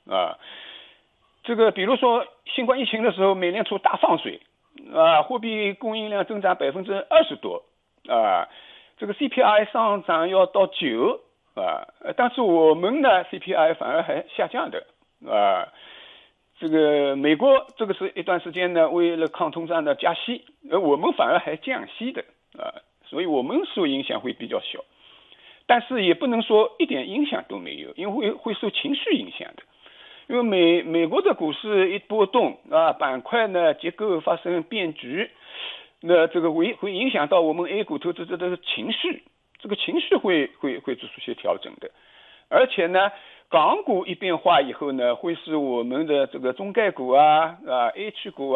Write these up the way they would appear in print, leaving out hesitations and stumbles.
这个比如说新冠疫情的时候，美联储大放水货币供应量增长20%多这个 CPI 上涨要到9但是我们呢 CPI 反而还下降的这个美国这个是一段时间呢，为了抗通胀的加息，而我们反而还降息的所以我们受影响会比较小，但是也不能说一点影响都没有，因为会受情绪影响的。因为美国的股市一波动板块呢结构发生变局，那这个会影响到我们 A 股投资者的情绪，这个情绪会做出些调整的。而且呢，港股一变化以后呢，会使我们的这个中概股A 区股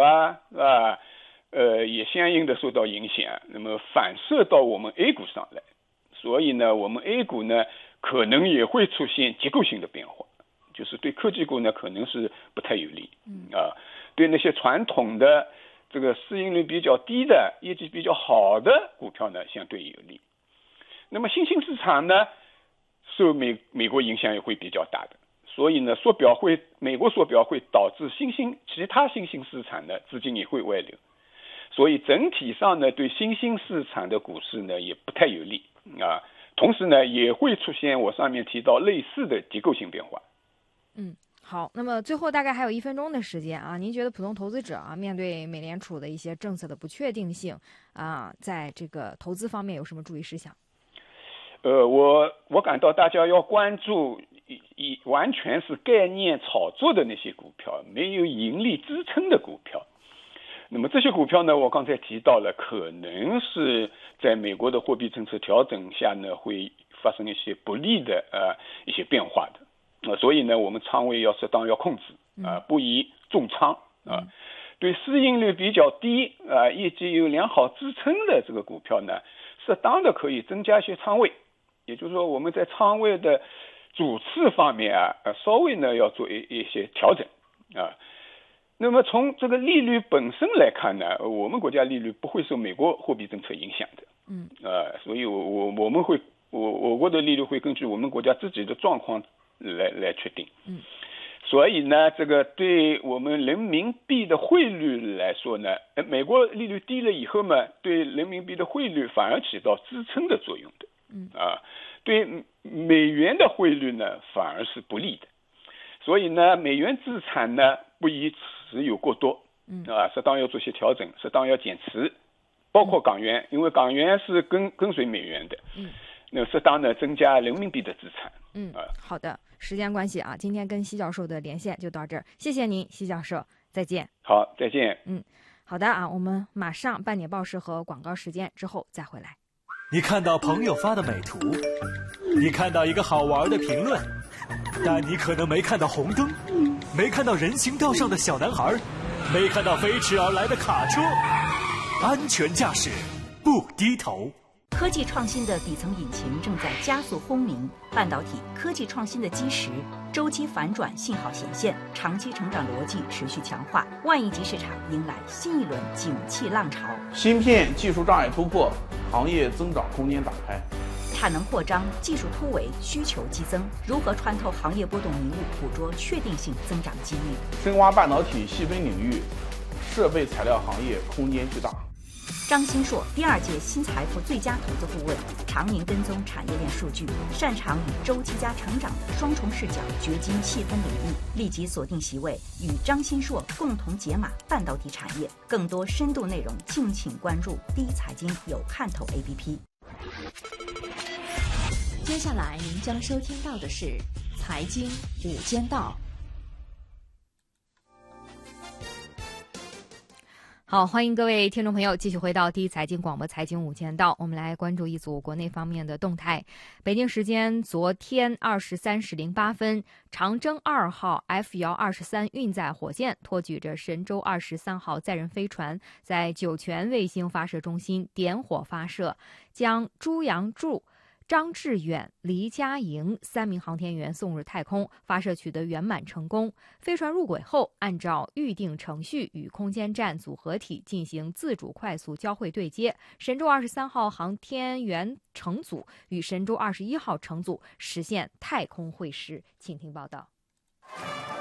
也相应的受到影响，那么反射到我们 A 股上来，所以呢，我们 A 股呢可能也会出现结构性的变化，就是对科技股呢可能是不太有利，对那些传统的这个市盈率比较低的、业绩比较好的股票呢相对有利。那么新兴市场呢，受美国影响也会比较大的，所以呢，美国缩表会导致其他新兴市场的资金也会外流，所以整体上呢，对新兴市场的股市呢也不太有利同时呢，也会出现我上面提到类似的结构性变化。 好，那么最后大概还有1分钟的时间您觉得普通投资者面对美联储的一些政策的不确定性在这个投资方面有什么注意事项？ 我感到大家要关注完全是概念炒作的那些股票，没有盈利支撑的股票。那么这些股票呢，我刚才提到了，可能是在美国的货币政策调整下呢，会发生一些不利的一些变化的。所以呢，我们仓位要适当要控制不宜重仓对市盈率比较低业绩有良好支撑的这个股票呢，适当的可以增加一些仓位，也就是说我们在仓位的主次方面稍微呢要做一些调整那么从这个利率本身来看呢，我们国家利率不会受美国货币政策影响的所以我国的利率会根据我们国家自己的状况来确定所以呢，这个对我们人民币的汇率来说呢，美国利率低了以后嘛，对人民币的汇率反而起到支撑的作用的对美元的汇率呢反而是不利的。所以呢，美元资产呢不宜持有过多适当要做些调整，适当要减持，包括港元，因为港元是跟随美元的那适当的增加人民币的资产好的，时间关系今天跟奚教授的连线就到这儿，谢谢您，奚教授，再见。 好，再见。 好的我们马上半点报时和广告时间之后再回来。 你看到朋友发的美图，你看到一个好玩的评论，但你可能没看到红灯，没看到人行道上的小男孩，没看到飞驰而来的卡车。安全驾驶，不低头。 科技创新的底层引擎正在加速轰鸣，半导体科技创新的基石周期反转信号显现，长期成长逻辑持续强化，万亿级市场迎来新一轮景气浪潮。 芯片技术障碍突破，行业增长空间打开。 产能扩张，技术突围，需求激增，如何穿透行业波动迷雾，捕捉确定性增长机遇？ 深挖半导体细分领域，设备材料行业空间巨大。 张新硕第2届新财富最佳投资顾问，常年跟踪产业链数据，擅长以周期加成长的双重视角掘金细分领域。立即锁定席位，与张新硕共同解码半导体产业。更多深度内容，敬请关注第一财经有看头 APP。 接下来您将收听到的是财经午间道。 好，欢迎各位听众朋友继续回到第一财经广播财经午间道，我们来关注一组国内方面的动态。北京时间昨天23时08分，长征2号 F-123运载火箭托举着神舟23号载人飞船，在酒泉卫星发射中心点火发射，将朱杨柱、张志远、黎佳莹3名航天员送入太空，发射取得圆满成功。飞船入轨后，按照预定程序与空间站组合体进行自主快速交会对接。神舟23号航天员乘组与神舟21号乘组实现太空会师。请听报道。